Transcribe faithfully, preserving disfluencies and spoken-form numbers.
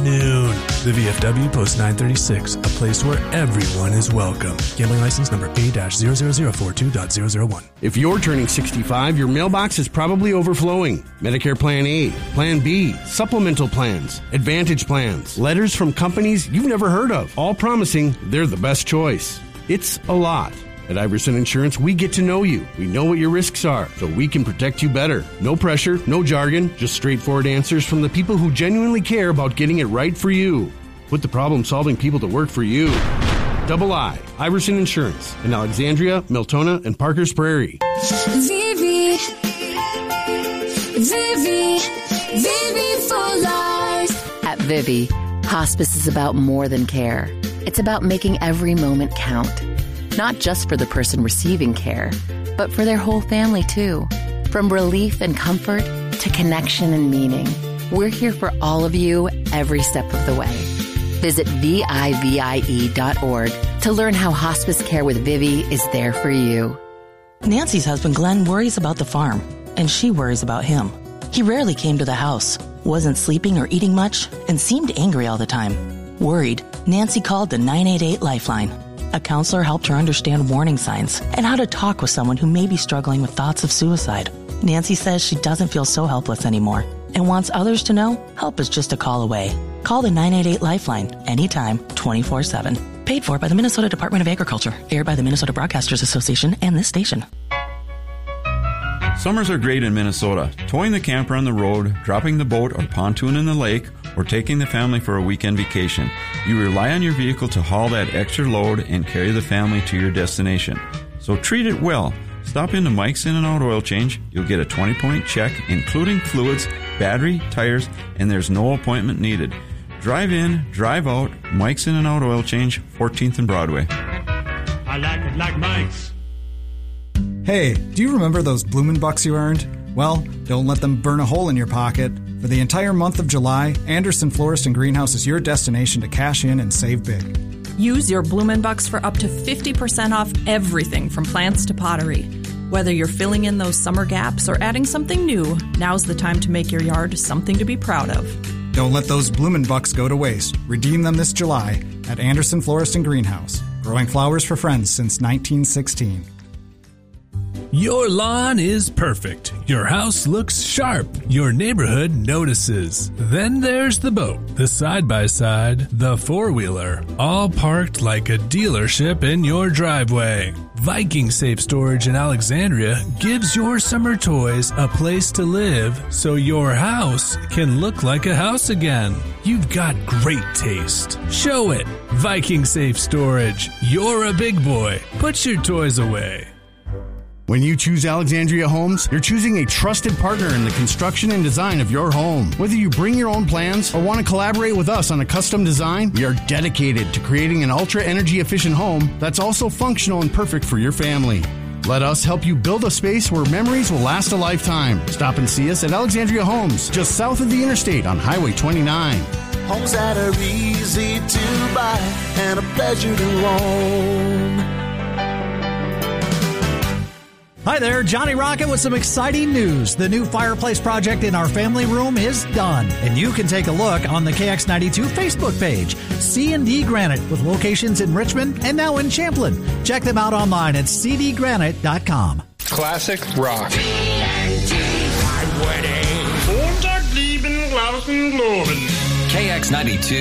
noon. The V F W Post nine thirty-six, a place where everyone is welcome. Gambling license number A zero zero zero four two dot zero zero one. If you're turning sixty-five, your mailbox is probably overflowing. Medicare Plan A, Plan B, supplemental plans, Advantage plans, letters from companies you've never heard of, all promising they're the best choice. It's a lot. At Iverson Insurance, we get to know you. We know what your risks are, so we can protect you better. No pressure, no jargon, just straightforward answers from the people who genuinely care about getting it right for you. Put the problem-solving people to work for you. Double I, Iverson Insurance, in Alexandria, Miltona, and Parker's Prairie. Vivi, Vivi, Vivi for life. At Vivi, hospice is about more than care. It's about making every moment count. Not just for the person receiving care, but for their whole family too. From relief and comfort to connection and meaning, we're here for all of you every step of the way. Visit V I V I E dot org to learn how hospice care with Vivi is there for you. Nancy's husband Glenn worries about the farm, and she worries about him. He rarely came to the house, wasn't sleeping or eating much, and seemed angry all the time. Worried, Nancy called the nine eight eight Lifeline. A counselor helped her understand warning signs and how to talk with someone who may be struggling with thoughts of suicide. Nancy says she doesn't feel so helpless anymore and wants others to know help is just a call away. Call the nine eight eight Lifeline anytime, twenty-four seven. Paid for by the Minnesota Department of Agriculture. Aired by the Minnesota Broadcasters Association and this station. Summers are great in Minnesota. Towing the camper on the road, dropping the boat or pontoon in the lake, or taking the family for a weekend vacation. You rely on your vehicle to haul that extra load and carry the family to your destination. So treat it well. Stop into Mike's In and Out Oil Change. You'll get a twenty-point check, including fluids, battery, tires, and there's no appointment needed. Drive in, drive out, Mike's In and Out Oil Change, fourteenth and Broadway. I like it like Mike's. Hey, do you remember those Bloomin' Bucks you earned? Well, don't let them burn a hole in your pocket. For the entire month of July, Anderson Florist and Greenhouse is your destination to cash in and save big. Use your Bloomin' Bucks for up to fifty percent off everything from plants to pottery. Whether you're filling in those summer gaps or adding something new, now's the time to make your yard something to be proud of. Don't let those Bloomin' Bucks go to waste. Redeem them this July at Anderson Florist and Greenhouse. Growing flowers for friends since nineteen sixteen. Your lawn is perfect. Your house looks sharp. Your neighborhood notices. Then there's the boat, the side-by-side, the four-wheeler, all parked like a dealership in your driveway. Viking Safe Storage in Alexandria gives your summer toys a place to live so your house can look like a house again. You've got great taste. Show it. Viking Safe Storage. You're a big boy. Put your toys away. When you choose Alexandria Homes, you're choosing a trusted partner in the construction and design of your home. Whether you bring your own plans or want to collaborate with us on a custom design, we are dedicated to creating an ultra-energy efficient home that's also functional and perfect for your family. Let us help you build a space where memories will last a lifetime. Stop and see us at Alexandria Homes, just south of the interstate on Highway twenty-nine. Homes that are easy to buy and a pleasure to own. Hi there, Johnny Rocket with some exciting news. The new fireplace project in our family room is done, and you can take a look on the K X ninety-two Facebook page. C and D Granite with locations in Richmond and now in Champlin. Check them out online at c d granite dot com. Classic rock. K X ninety-two.